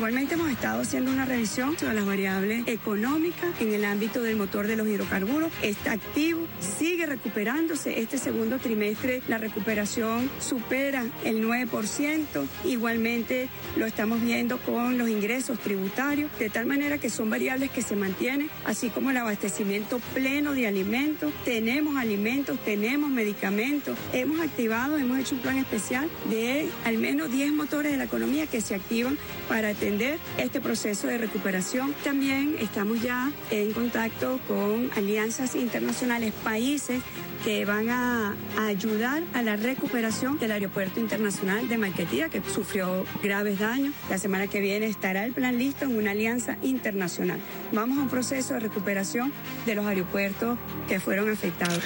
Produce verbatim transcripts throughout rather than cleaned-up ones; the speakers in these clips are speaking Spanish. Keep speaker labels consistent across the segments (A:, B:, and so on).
A: Igualmente hemos estado haciendo una revisión sobre las variables económicas en el ámbito del motor de los hidrocarburos. Está activo, sigue recuperándose. Este segundo trimestre la recuperación supera el nueve por ciento. Igualmente lo estamos viendo con los ingresos tributarios, de tal manera que son variables que se mantienen, así como el abastecimiento pleno de alimentos. Tenemos alimentos, tenemos medicamentos. Hemos activado, hemos hecho un plan especial de al menos diez motores de la economía que se activan para atender este proceso de recuperación. También estamos ya en contacto con alianzas internacionales, países que van a, a ayudar a la recuperación del aeropuerto internacional de Maiquetía, que sufrió graves daños. La semana que viene estará el plan listo en una alianza internacional. Vamos a un proceso de recuperación de los aeropuertos que fueron afectados.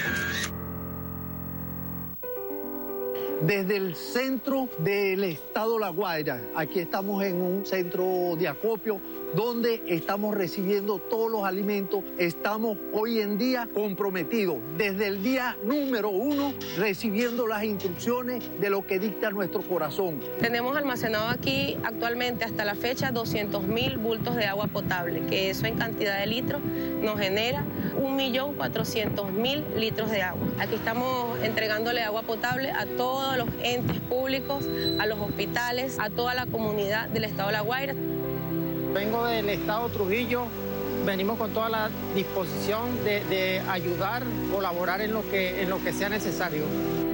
B: Desde el centro del estado La Guaira, aquí estamos en un centro de acopio donde estamos recibiendo todos los alimentos. Estamos hoy en día comprometidos desde el día número uno recibiendo las instrucciones de lo que dicta nuestro corazón.
C: Tenemos almacenado aquí actualmente hasta la fecha doscientos mil bultos de agua potable, que eso en cantidad de litros nos genera un millón cuatrocientos mil litros de agua. Aquí estamos entregándole agua potable a todos los entes públicos, a los hospitales, a toda la comunidad del estado de La Guaira.
D: Vengo del estado Trujillo, venimos con toda la disposición de, de ayudar, colaborar en lo que, en lo que sea necesario.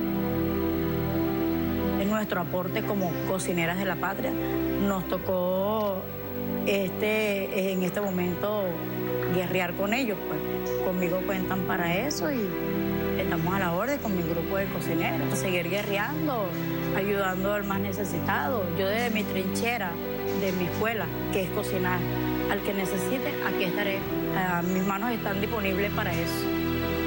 E: En nuestro aporte como cocineras de la patria, nos tocó este, en este momento guerrear con ellos. Pues. Conmigo cuentan para eso y estamos a la orden con mi grupo de cocineros. Seguir guerreando, ayudando al más necesitado. Yo desde mi trinchera, de mi escuela, que es cocinar. Al que necesite, aquí estaré. Uh, mis manos están disponibles para eso.